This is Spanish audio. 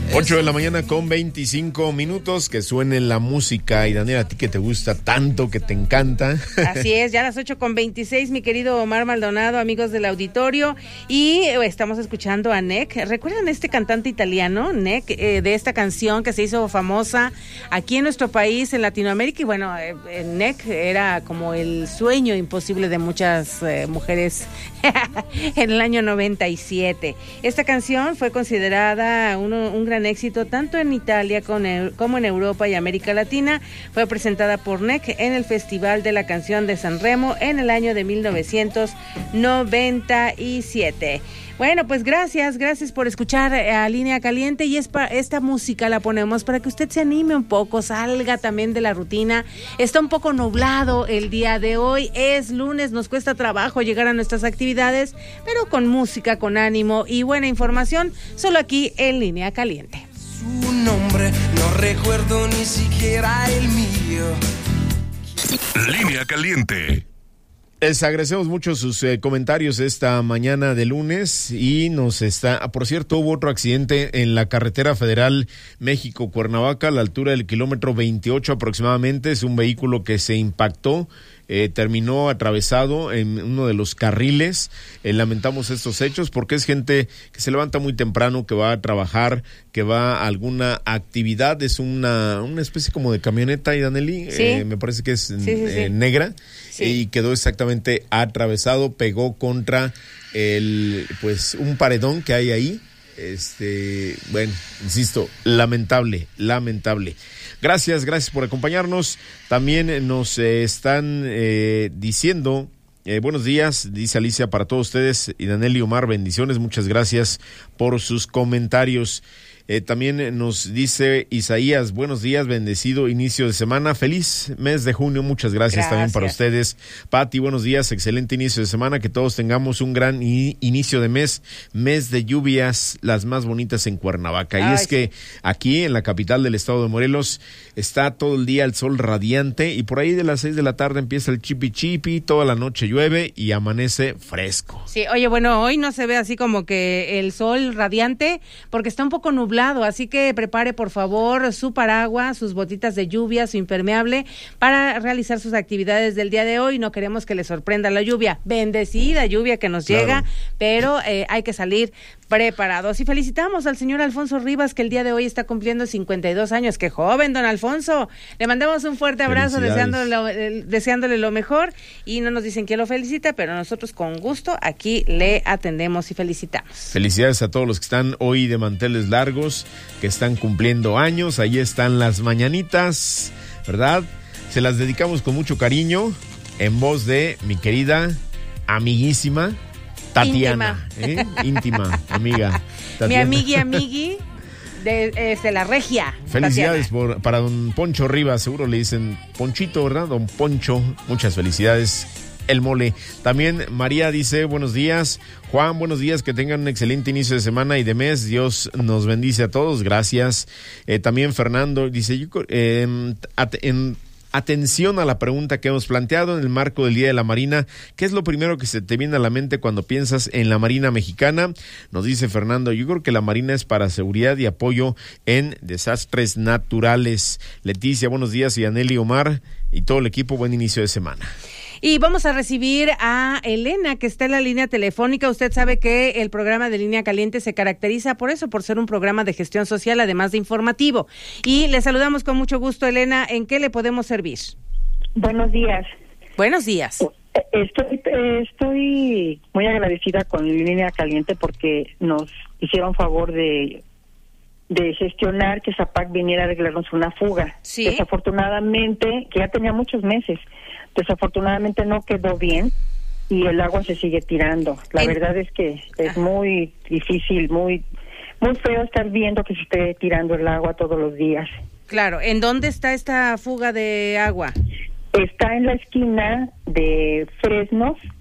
8 de la mañana con 25 minutos, que suene la música. Y Daniela, a ti que te gusta tanto, que te encanta. Así es, ya a las 8:26, mi querido Omar Maldonado, amigos del auditorio. Y estamos escuchando a Nek. ¿Recuerdan este cantante italiano, Nek, de esta canción que se hizo famosa aquí en nuestro país, en Latinoamérica? Y bueno, Nek era como el sueño imposible de muchas mujeres en el año 97. Esta canción fue considerada un gran éxito tanto en Italia como en Europa y América Latina. Fue presentada por Nek en el Festival de la Canción de San Remo en el año de 1997. Bueno, pues gracias por escuchar a Línea Caliente, y esta música la ponemos para que usted se anime un poco, salga también de la rutina. Está un poco nublado el día de hoy, es lunes, nos cuesta trabajo llegar a nuestras actividades, pero con música, con ánimo y buena información, solo aquí en Línea Caliente. Su nombre no recuerdo ni siquiera el mío. Línea Caliente. Les agradecemos mucho sus comentarios esta mañana de lunes, y por cierto, hubo otro accidente en la carretera federal México-Cuernavaca a la altura del kilómetro 28 aproximadamente. Es un vehículo que se impactó, terminó atravesado en uno de los carriles. Lamentamos estos hechos porque es gente que se levanta muy temprano, que va a trabajar, que va a alguna actividad. Es una especie como de camioneta, y Daneli, ¿sí? Me parece que es sí. negra. Sí. Y quedó exactamente atravesado, pegó contra un paredón que hay ahí. Bueno, insisto, lamentable. Gracias por acompañarnos. También nos están diciendo buenos días, dice Alicia, para todos ustedes, y Daniel y Omar, bendiciones, muchas gracias por sus comentarios. También nos dice Isaías, buenos días, bendecido inicio de semana, feliz mes de junio, muchas gracias también para ustedes. Pati, buenos días, excelente inicio de semana, que todos tengamos un gran inicio de mes de lluvias, las más bonitas en Cuernavaca. Y es que aquí en la capital del estado de Morelos está todo el día el sol radiante, y por ahí de las 6 de la tarde empieza el chipi, toda la noche llueve y amanece fresco. Sí, oye, bueno, hoy no se ve así como que el sol radiante, porque está un poco nublado, así que prepare por favor su paraguas, sus botitas de lluvia, su impermeable para realizar sus actividades del día de hoy. No queremos que le sorprenda la lluvia, bendecida lluvia que nos llega, pero hay que salir preparados. Y felicitamos al señor Alfonso Rivas, que el día de hoy está cumpliendo 52 años. ¡Qué joven, don Alfonso! Le mandamos un fuerte abrazo, deseándole lo mejor, y no nos dicen quién lo felicita, pero nosotros con gusto aquí le atendemos y felicitamos. Felicidades a todos los que están hoy de manteles largos, que están cumpliendo años. Ahí están las mañanitas, ¿verdad? Se las dedicamos con mucho cariño, en voz de mi querida amiguísima Tatiana, íntima amiga Tatiana. Mi amigui de la regia. Felicidades para don Poncho Rivas, seguro le dicen Ponchito, ¿verdad? Don Poncho, muchas felicidades. El mole. También María dice, buenos días. Juan, buenos días, que tengan un excelente inicio de semana y de mes. Dios nos bendice a todos, gracias. También Fernando dice, atención a la pregunta que hemos planteado en el marco del Día de la Marina. ¿Qué es lo primero que se te viene a la mente cuando piensas en la Marina Mexicana? Nos dice Fernando, yo creo que la Marina es para seguridad y apoyo en desastres naturales. Leticia, buenos días, y Aneli, Omar y todo el equipo, buen inicio de semana. Y vamos a recibir a Elena, que está en la línea telefónica. Usted sabe que el programa de Línea Caliente se caracteriza por ser un programa de gestión social, además de informativo. Y le saludamos con mucho gusto, Elena. ¿En qué le podemos servir? Buenos días. Buenos días. Estoy muy agradecida con Línea Caliente porque nos hicieron favor de gestionar que Zapac viniera a arreglarnos una fuga. Sí. Desafortunadamente, que ya tenía muchos meses, desafortunadamente no quedó bien y el agua se sigue tirando. La verdad es que es muy difícil, muy feo estar viendo que se esté tirando el agua todos los días. Claro. ¿En dónde está esta fuga de agua? Está en la esquina de Fresnos